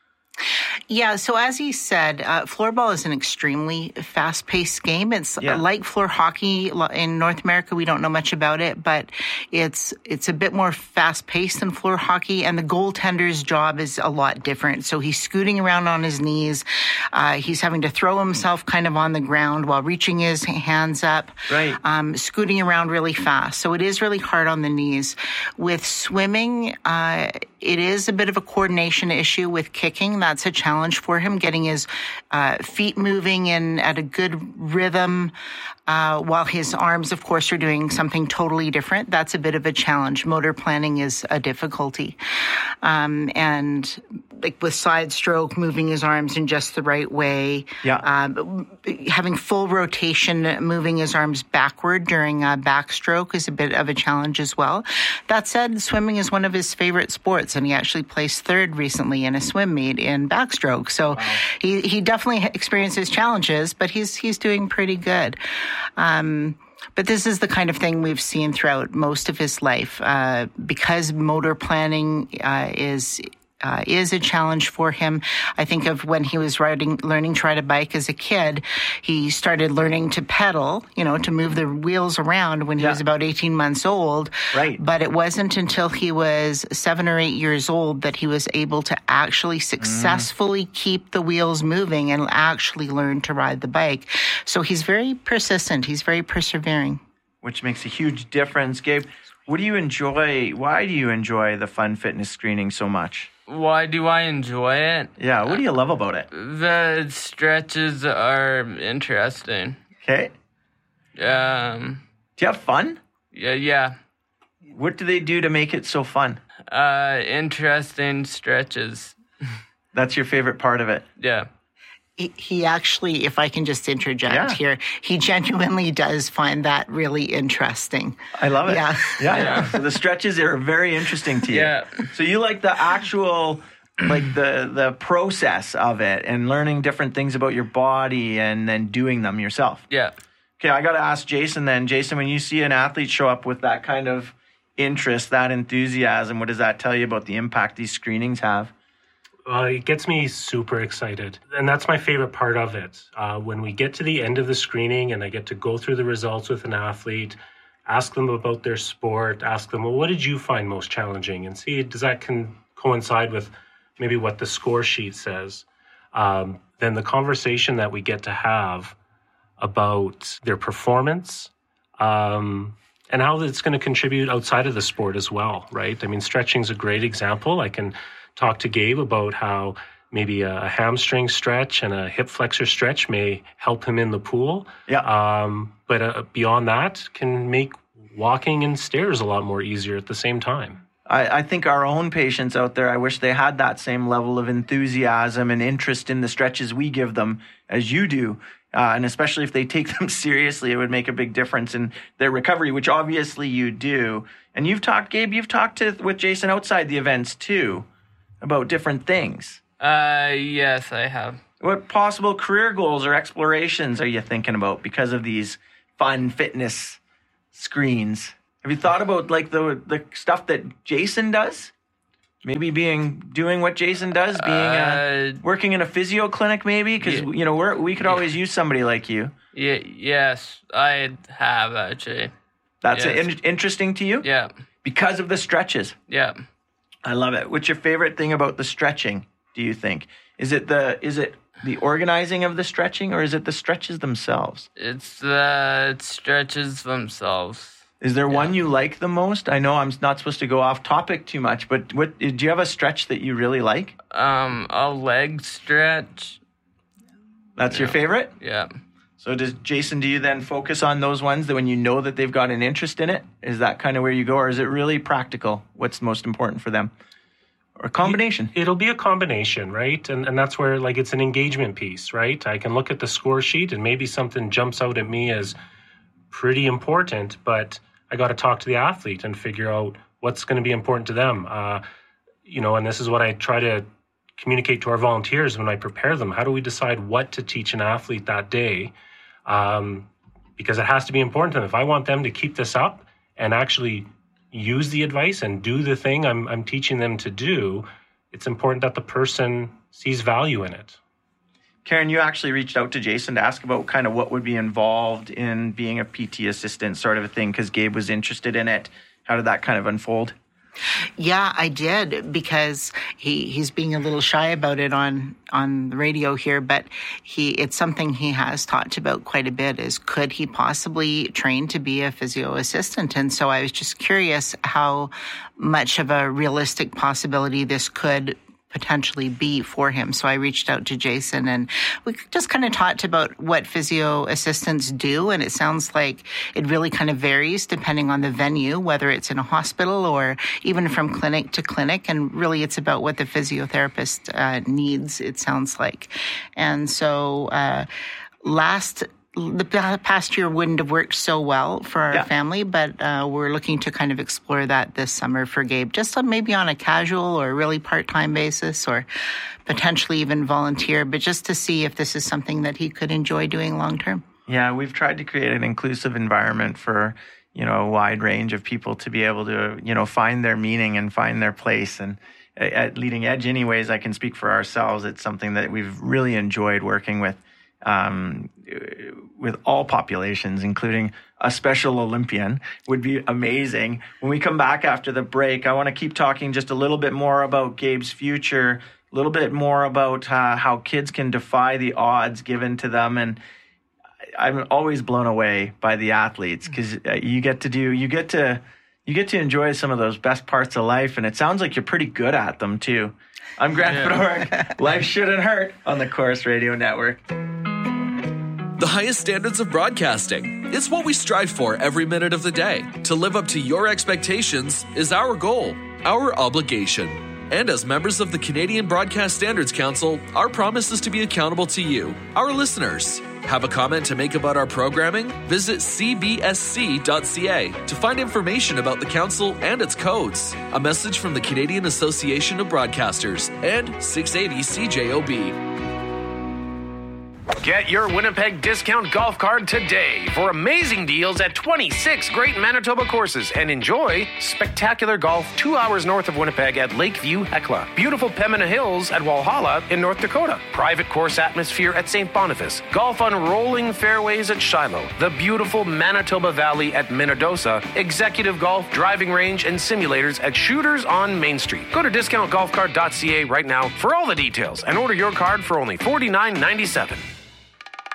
Yeah, so as he said, uh, floorball is an extremely fast-paced game. It's yeah. like floor hockey in North America. We don't know much about it, but it's it's a bit more fast-paced than floor hockey, and the goaltender's job is a lot different. So he's scooting around on his knees. Uh, he's having to throw himself kind of on the ground while reaching his hands up, right. um, scooting around really fast. So it is really hard on the knees. With swimming, uh, it is a bit of a coordination issue with kicking. That's a challenge for him, getting his uh, feet moving in at a good rhythm uh, while his arms, of course, are doing something totally different. That's a bit of a challenge. Motor planning is a difficulty. Um, and like with side stroke, moving his arms in just the right way. Yeah. Um, having full rotation, moving his arms backward during a backstroke is a bit of a challenge as well. That said, swimming is one of his favorite sports, and he actually placed third recently in a swim meet in backstroke. So wow. he, he definitely experiences challenges, but he's he's doing pretty good. Um, But this is the kind of thing we've seen throughout most of his life. Uh, because motor planning uh, is uh, is a challenge for him. I think of when he was riding, learning to ride a bike as a kid, he started learning to pedal, you know, to move the wheels around when he yeah. was about eighteen months old. Right. But it wasn't until he was seven or eight years old that he was able to actually successfully mm. keep the wheels moving and actually learn to ride the bike. So he's very persistent. He's very persevering. Which makes a huge difference. Gabe, what do you enjoy? Why do you enjoy the Fun Fitness screening so much? Why do I enjoy it? Yeah, what do you love about it? The stretches are interesting. Okay. Um, do you have fun? Yeah, yeah. What do they do to make it so fun? Uh, interesting stretches. That's your favorite part of it? Yeah. He, he actually, if I can just interject yeah. here, he genuinely does find that really interesting. I love it. Yeah. Yeah. yeah. So the stretches are very interesting to you. Yeah. So you like the actual, like the, the process of it and learning different things about your body and then doing them yourself. Yeah. Okay. I got to ask Jason then. Jason, when you see an athlete show up with that kind of interest, that enthusiasm, what does that tell you about the impact these screenings have? Uh, it gets me super excited. And that's my favorite part of it. Uh, when we get to the end of the screening and I get to go through the results with an athlete, ask them about their sport, ask them, well, what did you find most challenging? And see, does that can coincide with maybe what the score sheet says? Um, then the conversation that we get to have about their performance um, and how it's going to contribute outside of the sport as well, right? I mean, stretching is a great example. I can talk to Gabe about how maybe a hamstring stretch and a hip flexor stretch may help him in the pool. Yeah. Um, but uh, beyond that, can make walking and stairs a lot more easier at the same time. I, I think our own patients out there, I wish they had that same level of enthusiasm and interest in the stretches we give them as you do. Uh, and especially if they take them seriously, it would make a big difference in their recovery, which obviously you do. And you've talked, Gabe, you've talked to, with Jason outside the events too about different things. Uh, yes, I have. What possible career goals or explorations are you thinking about because of these fun fitness screens? Have you thought about like the the stuff that Jason does? Maybe being doing what Jason does, being uh, uh, working in a physio clinic, maybe because yeah. you know we're, we could always use somebody like you. Yeah, yes, I have actually. That's yes. in- interesting to you. Yeah, because of the stretches. Yeah, I love it. What's your favorite thing about the stretching? Do you think is it the is it the organizing of the stretching, or is it the stretches themselves? It's the stretches themselves. Is there yeah. one you like the most? I know I'm not supposed to go off topic too much, but what do you have a stretch that you really like? Um, a leg stretch. That's yeah. your favorite? Yeah. So does Jason, do you then focus on those ones that when you know that they've got an interest in it? Is that kind of where you go, or is it really practical? What's most important for them? Or a combination? It'll be a combination, right? And and that's where like it's an engagement piece, right? I can look at the score sheet and maybe something jumps out at me as pretty important, but I got to talk to the athlete and figure out what's going to be important to them. Uh, you know, and this is what I try to communicate to our volunteers when I prepare them. How do we decide what to teach an athlete that day? Um, because it has to be important to them. If I want them to keep this up and actually use the advice and do the thing I'm, I'm teaching them to do, it's important that the person sees value in it. Karen, you actually reached out to Jason to ask about kind of what would be involved in being a P T assistant sort of a thing because Gabe was interested in it. How did that kind of unfold? Yeah, I did because he, he's being a little shy about it on, on the radio here, but he it's something he has talked about quite a bit is could he possibly train to be a physio assistant? And so I was just curious how much of a realistic possibility this could potentially be for him. So I reached out to Jason and we just kind of talked about what physio assistants do. And it sounds like it really kind of varies depending on the venue, whether it's in a hospital or even from clinic to clinic. And really it's about what the physiotherapist uh, needs, it sounds like. And so uh, last The past year wouldn't have worked so well for our yeah. family, but uh, we're looking to kind of explore that this summer for Gabe, just maybe on a casual or really part-time basis or potentially even volunteer, but just to see if this is something that he could enjoy doing long-term. Yeah, we've tried to create an inclusive environment for, you know, a wide range of people to be able to, you know, find their meaning and find their place. And at Leading Edge anyways, I can speak for ourselves. It's something that we've really enjoyed working with. Um, with all populations, including a Special Olympian, would be amazing. When we come back after the break, I want to keep talking just a little bit more about Gabe's future, a little bit more about uh, how kids can defy the odds given to them. And I'm always blown away by the athletes because uh, you get to do, you get to, you get to enjoy some of those best parts of life. And it sounds like you're pretty good at them too. I'm Grant yeah. Fedoruk. Life Shouldn't Hurt on the Corus Radio Network. The highest standards of broadcasting. It's what we strive for every minute of the day. To live up to your expectations is our goal, our obligation. And as members of the Canadian Broadcast Standards Council, our promise is to be accountable to you, our listeners. Have a comment to make about our programming? Visit c b s c dot c a to find information about the council and its codes. A message from the Canadian Association of Broadcasters and six eighty C J O B. Get your Winnipeg discount golf card today for amazing deals at twenty-six great Manitoba courses and enjoy spectacular golf two hours north of Winnipeg at Lakeview Hecla, beautiful Pembina Hills at Walhalla in North Dakota, private course atmosphere at Saint Boniface, golf on rolling fairways at Shiloh, the beautiful Manitoba Valley at Minnedosa, executive golf, driving range, and simulators at Shooters on Main Street. Go to discount golf card dot c a right now for all the details and order your card for only forty-nine ninety-seven.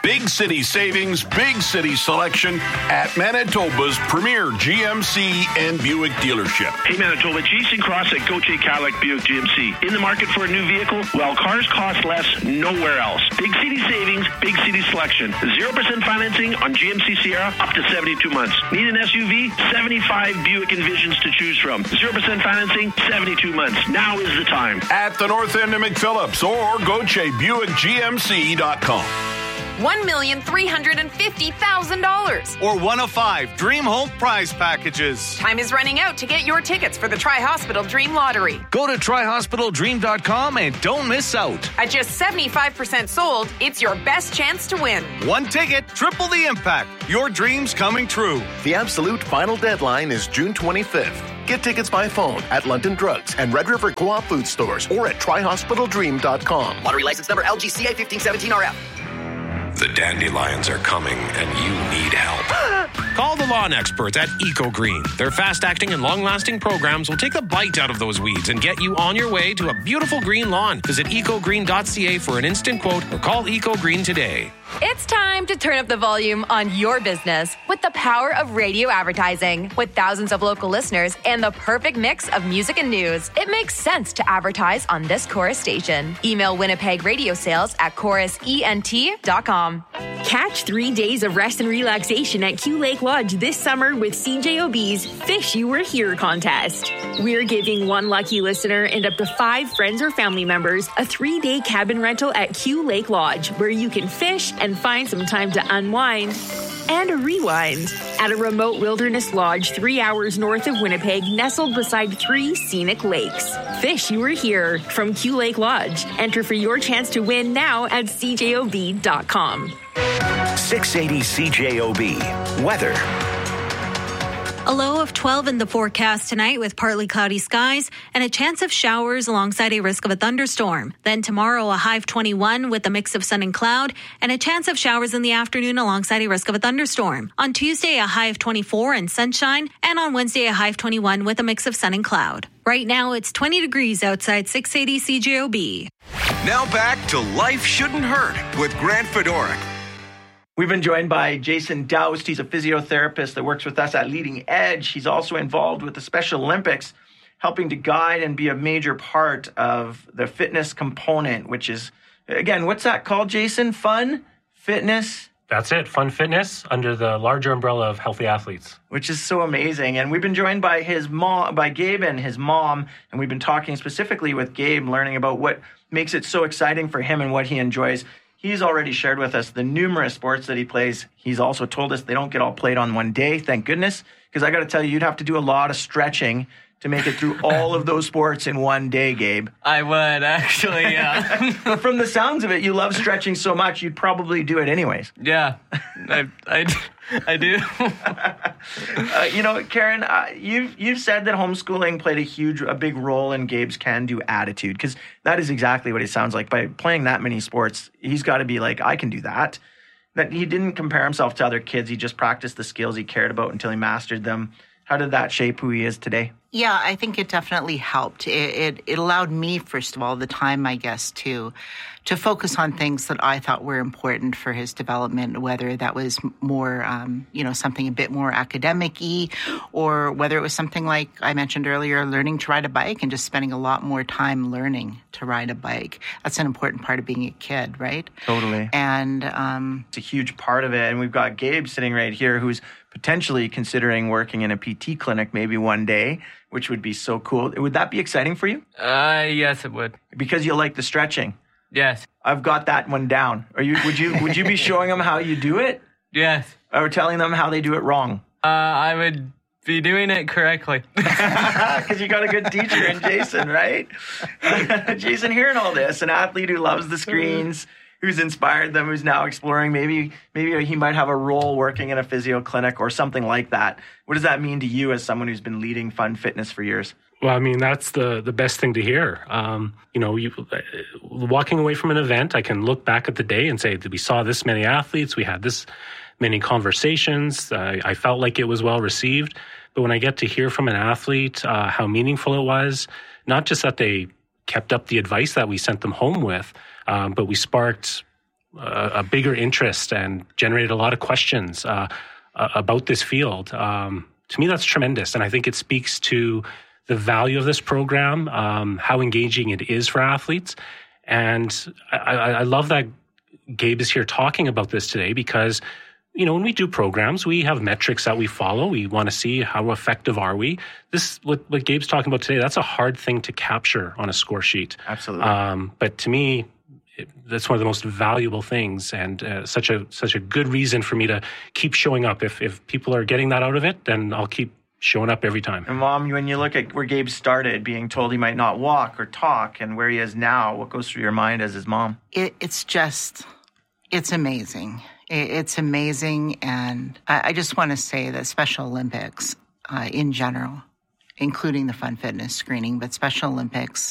Big city savings, big city selection at Manitoba's premier G M C and Buick dealership. Hey Manitoba, Jason Cross at Gauthier Cadillac Buick G M C. In the market for a new vehicle? Well, cars cost less nowhere else. Big city savings, big city selection. zero percent financing on G M C Sierra up to seventy-two months. Need an S U V? seventy-five Buick Envisions to choose from. zero percent financing, seventy-two months. Now is the time. At the north end of McPhillips or Gauthier Buick G M C dot com. one million three hundred fifty thousand dollars. Or one of five Dream Home prize packages. Time is running out to get your tickets for the Tri-Hospital Dream Lottery. Go to tri hospital dream dot com and don't miss out. At just seventy-five percent sold, it's your best chance to win. One ticket, triple the impact. Your dreams coming true. The absolute final deadline is June twenty-fifth. Get tickets by phone at London Drugs and Red River Co-op food stores or at tri hospital dream dot com. Lottery license number L G C A fifteen seventeen R F. The dandelions are coming and you need help. Call the lawn experts at EcoGreen. Their fast-acting and long-lasting programs will take the bite out of those weeds and get you on your way to a beautiful green lawn. Visit eco green dot c a for an instant quote or call EcoGreen today. It's time to turn up the volume on your business with the power of radio advertising. With thousands of local listeners and the perfect mix of music and news, it makes sense to advertise on this Chorus station. Email Winnipeg radio sales at chorus ent dot com. Catch three days of rest and relaxation at Q Lake Lodge this summer with C J O B's Fish You Were Here contest. We're giving one lucky listener and up to five friends or family members a three-day cabin rental at Q Lake Lodge where you can fish and find some time to unwind and rewind at a remote wilderness lodge three hours north of Winnipeg, nestled beside three scenic lakes. Fish You Were Here from Q Lake Lodge. Enter for your chance to win now at c j o b dot com. six eighty C J O B. Weather. A low of twelve in the forecast tonight with partly cloudy skies and a chance of showers alongside a risk of a thunderstorm. Then tomorrow, a high of twenty-one with a mix of sun and cloud and a chance of showers in the afternoon alongside a risk of a thunderstorm. On Tuesday, a high of twenty-four and sunshine, and on Wednesday, a high of twenty-one with a mix of sun and cloud. Right now, it's twenty degrees outside six eighty C J O B. Now back to Life Shouldn't Hurt with Grant Fedoruk. We've been joined by Jason Doust. He's a physiotherapist that works with us at Leading Edge. He's also involved with the Special Olympics, helping to guide and be a major part of the fitness component, which is, again, what's that called, Jason? Fun, fitness? That's it. Fun fitness under the larger umbrella of Healthy Athletes. Which is so amazing. And we've been joined by his mom, by Gabe and his mom, and we've been talking specifically with Gabe, learning about what makes it so exciting for him and what he enjoys. He's already shared with us the numerous sports that he plays. He's also told us they don't get all played on one day, thank goodness, because I got to tell you, you'd have to do a lot of stretching to make it through all of those sports in one day, Gabe. I would, actually, yeah. But from the sounds of it, you love stretching so much, you'd probably do it anyways. Yeah, I, I, I do. uh, you know, Karen, uh, you've, you've said that homeschooling played a huge, a big role in Gabe's can-do attitude, because that is exactly what he sounds like. By playing that many sports, he's got to be like, I can do that. That he didn't compare himself to other kids. He just practiced the skills he cared about until he mastered them. How did that shape who he is today? Yeah, I think it definitely helped. It, it it allowed me, first of all, the time, I guess, to to focus on things that I thought were important for his development, whether that was more, um, you know, something a bit more academic-y, or whether it was something like I mentioned earlier, learning to ride a bike and just spending a lot more time learning to ride a bike. That's an important part of being a kid, right? Totally. And um, it's a huge part of it. And we've got Gabe sitting right here who's potentially considering working in a P T clinic maybe one day, which would be so cool. Would that be exciting for you? Uh, yes, it would. Because you like the stretching. Yes. I've got that one down. Are you? Would you? Would you be showing them how you do it? Yes. Or telling them how they do it wrong? Uh, I would be doing it correctly. Because you got a good teacher in Jason, right? Jason, hearing all this, an athlete who loves the screens, who's inspired them, who's now exploring, maybe maybe he might have a role working in a physio clinic or something like that. What does that mean to you as someone who's been leading fun fitness for years? Well, I mean, that's the, the best thing to hear. Um, you know, you, uh, walking away from an event, I can look back at the day and say, we saw this many athletes, we had this many conversations, uh, I felt like it was well received. But when I get to hear from an athlete uh, how meaningful it was, not just that they kept up the advice that we sent them home with, um, but we sparked a, a bigger interest and generated a lot of questions uh, uh, about this field. Um, to me, that's tremendous. And I think it speaks to the value of this program, um, how engaging it is for athletes. And I, I, I love that Gabe is here talking about this today because, you know, when we do programs, we have metrics that we follow. We want to see how effective are we. This, what, what Gabe's talking about today, that's a hard thing to capture on a score sheet. Absolutely. Um, but to me, it, that's one of the most valuable things, and uh, such a such a good reason for me to keep showing up. If if people are getting that out of it, then I'll keep showing up every time. And Mom, when you look at where Gabe started, being told he might not walk or talk, and where he is now, what goes through your mind as his mom? It, it's just, it's amazing. It, it's amazing, and I, I just want to say that Special Olympics uh, in general, including the Fun Fitness screening, but Special Olympics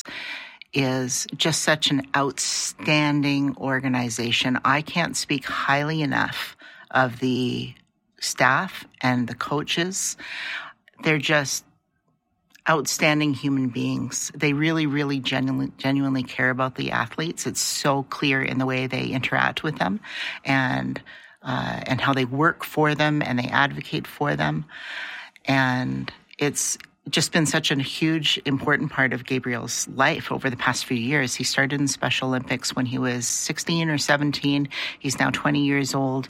is just such an outstanding organization. I can't speak highly enough of the staff and the coaches. They're just outstanding human beings. They really, really genuinely, genuinely care about the athletes. It's so clear in the way they interact with them and uh, and how they work for them and they advocate for them. And it's just been such a huge, important part of Gabriel's life over the past few years. He started in Special Olympics when he was sixteen or seventeen. He's now twenty years old.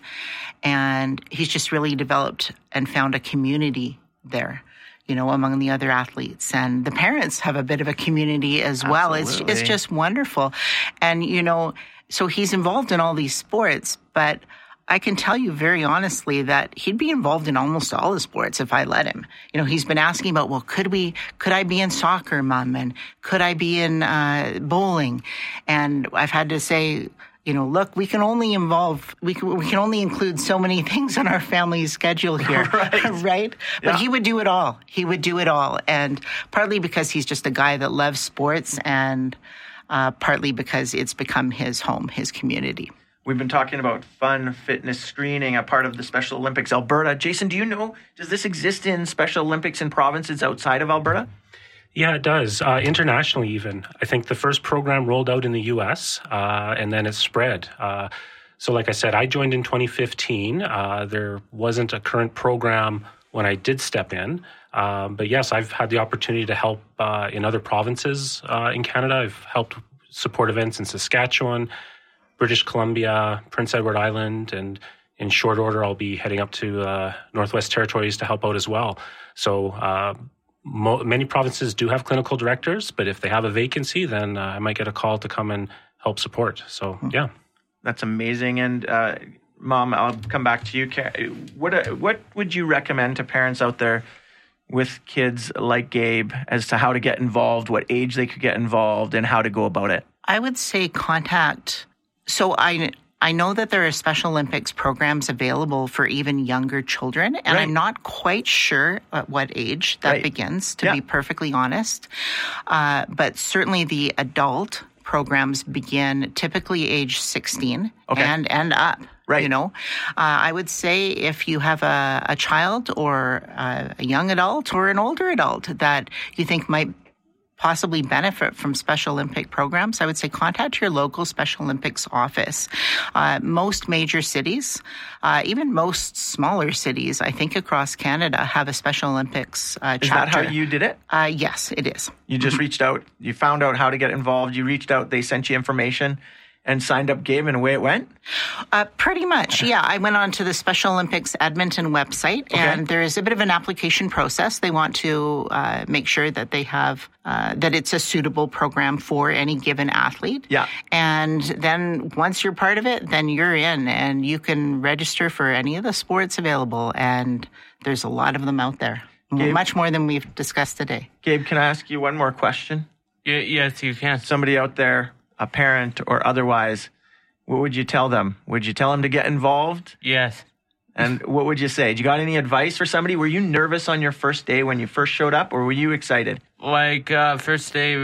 And he's just really developed and found a community there, you know, among the other athletes. And the parents have a bit of a community as well. It's, it's just wonderful. And, you know, so he's involved in all these sports, but I can tell you very honestly that he'd be involved in almost all the sports if I let him. You know, he's been asking about, well, could we, could I be in soccer, Mom? And could I be in uh, bowling? And I've had to say, you know, look, we can only involve, we can, we can only include so many things on our family schedule here, right? right? But yeah. He would do it all. He would do it all. And partly because he's just a guy that loves sports, and uh, partly because it's become his home, his community. We've been talking about Fun Fitness screening, a part of the Special Olympics Alberta. Jason, do you know, does this exist in Special Olympics in provinces outside of Alberta? Yeah, it does. Uh, internationally, even. I think the first program rolled out in the U S, uh, and then it spread. Uh, so like I said, I joined in twenty fifteen. Uh, there wasn't a current program when I did step in. Um, but yes, I've had the opportunity to help uh, in other provinces uh, in Canada. I've helped support events in Saskatchewan, British Columbia, Prince Edward Island, and in short order, I'll be heading up to uh, Northwest Territories to help out as well. So uh, mo- many provinces do have clinical directors, but if they have a vacancy, then uh, I might get a call to come and help support. So, yeah. That's amazing. And uh, Mom, I'll come back to you. What, what would you recommend to parents out there with kids like Gabe as to how to get involved, what age they could get involved, and how to go about it? I would say contact... So I I know that there are Special Olympics programs available for even younger children, and right. I'm not quite sure at what age that right. begins, to yeah. be perfectly honest. Uh, but certainly the adult programs begin typically age sixteen okay. and, and up. Right. You know, uh, I would say if you have a, a child or a, a young adult or an older adult that you think might possibly benefit from Special Olympic programs, I would say contact your local Special Olympics office. Uh, most major cities, uh, even most smaller cities, I think across Canada, have a Special Olympics uh, chapter. Is that how you did it? Uh, yes, it is. You just reached out, you found out how to get involved, you reached out, they sent you information, and signed up Gabe, and away it went? Uh, pretty much, yeah. I went on to the Special Olympics Edmonton website, okay. and there is a bit of an application process. They want to uh, make sure that they have, uh, that it's a suitable program for any given athlete. Yeah. And then once you're part of it, then you're in, and you can register for any of the sports available, and there's a lot of them out there. Gabe, much more than we've discussed today. Gabe, can I ask you one more question? Y- yes, you can. Somebody out there, a parent or otherwise, what would you tell them? Would you tell them to get involved? Yes. And what would you say? Did you got any advice for somebody? Were you nervous on your first day when you first showed up, or were you excited? Like uh, first day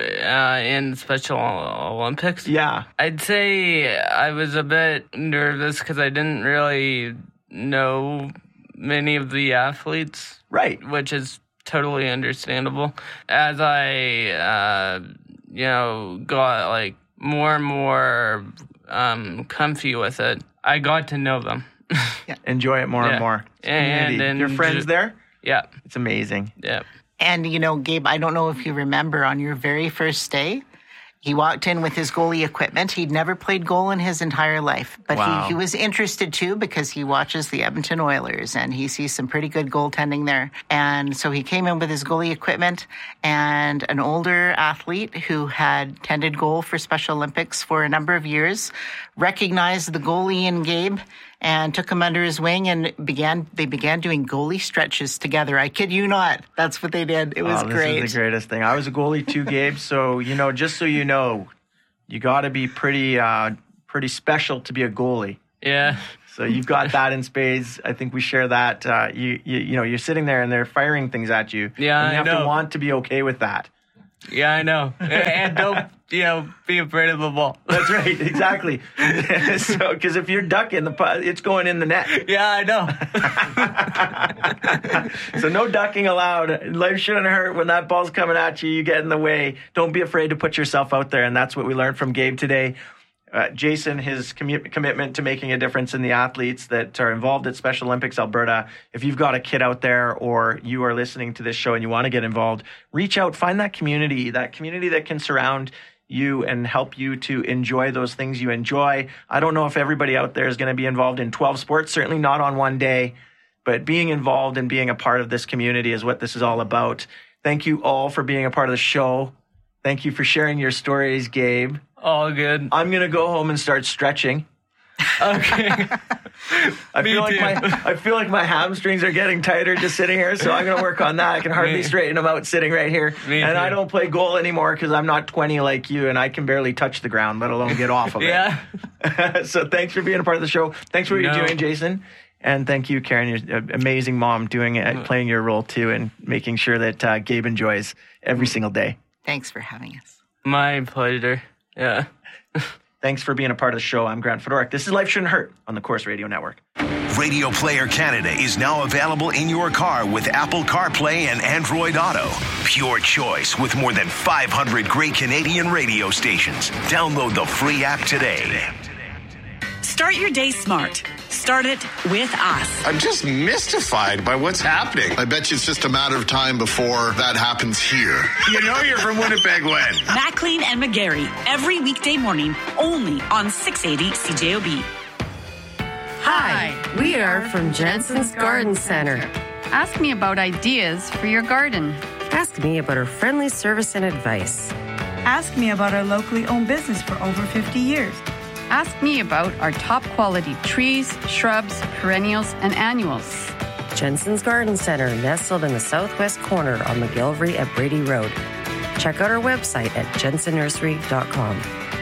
uh, in Special Olympics? Yeah. I'd say I was a bit nervous because I didn't really know many of the athletes. Right. Which is totally understandable. As I... Uh, you know, got like more and more um, comfy with it. I got to know them. Yeah. Enjoy it more yeah. and more. And, and your friends ju- there? Yeah. It's amazing. Yeah. And, you know, Gabe, I don't know if you remember on your very first day, he walked in with his goalie equipment. He'd never played goal in his entire life, but Wow. he, he was interested too because he watches the Edmonton Oilers and he sees some pretty good goaltending there. And so he came in with his goalie equipment, and an older athlete who had tended goal for Special Olympics for a number of years recognized the goalie in Gabe and took him under his wing and began. They began doing goalie stretches together. I kid you not. That's what they did. It was oh, this great. is the greatest thing. I was a goalie too, Gabe. So, you know, just so you know, you got to be pretty, uh, pretty special to be a goalie. Yeah. So you've got that in spades. I think we share that. Uh, you, you, you know, you're sitting there and they're firing things at you. Yeah, and you I have know. to want to be okay with that. Yeah, I know. And don't, you know, be afraid of the ball. That's right, exactly. So, because if you're ducking, the pu- it's going in the net. Yeah, I know. So no ducking allowed. Life shouldn't hurt when that ball's coming at you. You get in the way. Don't be afraid to put yourself out there, and that's what we learned from Gabe today. Uh, Jason, his commu- commitment to making a difference in the athletes that are involved at Special Olympics Alberta. If you've got a kid out there or you are listening to this show and you want to get involved, reach out, find that community, that community that can surround you and help you to enjoy those things you enjoy. I don't know if everybody out there is going to be involved in twelve sports, certainly not on one day, but being involved and being a part of this community is what this is all about. Thank you all for being a part of the show. Thank you for sharing your stories, Gabe. All good. I'm going to go home and start stretching. Okay. I Me feel like too. my I feel like my hamstrings are getting tighter just sitting here, so I'm going to work on that. I can hardly Me. straighten them out sitting right here. Me and too. I don't play goal anymore because I'm not twenty like you, and I can barely touch the ground, let alone get off of it. Yeah. So thanks for being a part of the show. Thanks for what No. you're doing, Jason. And thank you, Karen. You're an amazing mom doing it, playing your role too, and making sure that uh, Gabe enjoys every single day. Thanks for having us. My pleasure. Yeah. Thanks for being a part of the show. I'm Grant Fedoruk. This is Life Shouldn't Hurt on the Corus Radio Network. Radio Player Canada is now available in your car with Apple CarPlay and Android Auto. Pure choice with more than five hundred great Canadian radio stations. Download the free app today. Start your day smart. Start it with us. I'm just mystified by what's happening. I bet you it's just a matter of time before that happens here. You know you're from Winnipeg when? Maclean and McGarry, every weekday morning, only on six eighty C J O B. Hi, we are from Jensen's Garden Center. Ask me about ideas for your garden. Ask me about our friendly service and advice. Ask me about our locally owned business for over fifty years. Ask me about our top quality trees, shrubs, perennials, and annuals. Jensen's Garden Center, nestled in the southwest corner on McGillivray at Brady Road. Check out our website at jensen nursery dot com.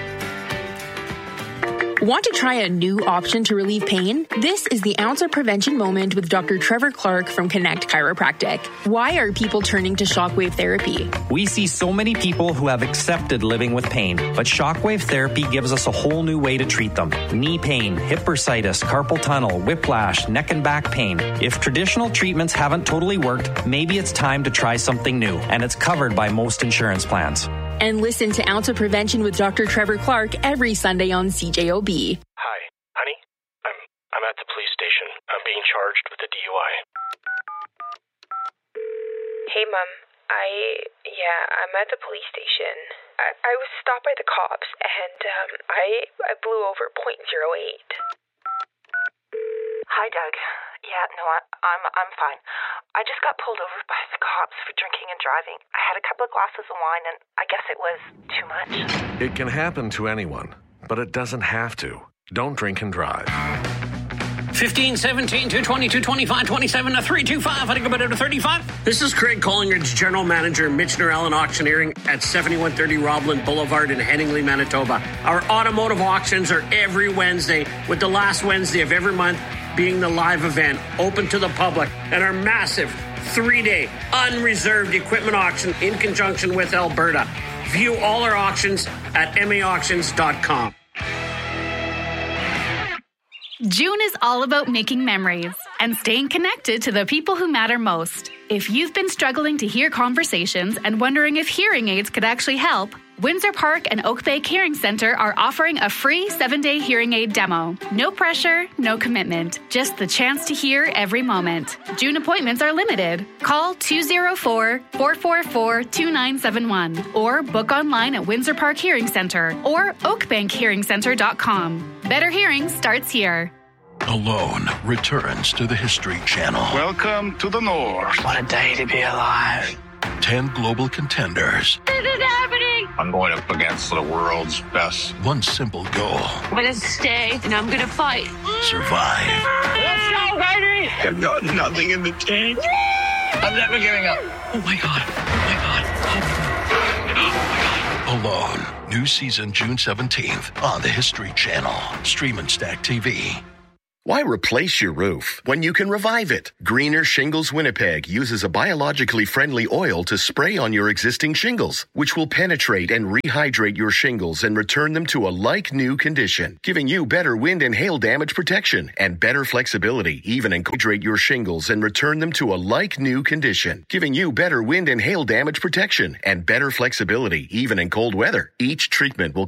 Want to try a new option to relieve pain? This is the Ounce of Prevention Moment with Doctor Trevor Clark from Connect Chiropractic. Why are people turning to shockwave therapy? We see so many people who have accepted living with pain, but shockwave therapy gives us a whole new way to treat them. Knee pain, hip bursitis, carpal tunnel, whiplash, neck and back pain. If traditional treatments haven't totally worked, maybe it's time to try something new, and it's covered by most insurance plans. And listen to Ounce of Prevention with Doctor Trevor Clark every Sunday on C J O B. Hi, honey. I'm I'm at the police station. I'm being charged with a D U I. Hey, Mom. I, yeah, I'm at the police station. I, I was stopped by the cops, and um, I I blew over point zero eight. Hi, Doug. Yeah, no, I, I'm I'm fine. I just got pulled over by the cops for drinking and driving. I had a couple of glasses of wine, and I guess it was too much. It can happen to anyone, but it doesn't have to. Don't drink and drive. fifteen, seventeen, two twenty, two twenty-five, twenty-seven, to three twenty-five. I think about it to thirty-five. This is Craig Collingridge, General Manager, Mitch Norell Auctioneering at seventy-one thirty Robland Boulevard in Headingley, Manitoba. Our automotive auctions are every Wednesday, with the last Wednesday of every month being the live event, open to the public, and our massive three-day unreserved equipment auction in conjunction with Alberta. View all our auctions at m a auctions dot com. June is all about making memories and staying connected to the people who matter most. If you've been struggling to hear conversations and wondering if hearing aids could actually help, Windsor Park and Oak Bay Hearing Center are offering a free seven-day hearing aid demo. No pressure, no commitment, just the chance to hear every moment. June appointments are limited. Call two oh four, four four four, two nine seven one or book online at Windsor Park Hearing Center or oak bank hearing center dot com. Better hearing starts here. Alone returns to the History Channel. Welcome to the North. What a day to be alive. Ten global contenders. This is happening. I'm going up against the world's best. One simple goal. I'm going to stay and I'm going to fight. Survive. Let's go, baby. I've got nothing in the tank. I'm never giving up. Oh my God. Oh my God. Oh my God. Alone. New season June seventeenth on the History Channel. Stream and Stack T V. Why replace your roof when you can revive it? Greener Shingles Winnipeg uses a biologically friendly oil to spray on your existing shingles, which will penetrate and rehydrate your shingles and return them to a like-new condition, giving you better wind and hail damage protection and better flexibility, even in hydrate your shingles and return them to a like-new condition, giving you better wind and hail damage protection and better flexibility, even in cold weather. Each treatment will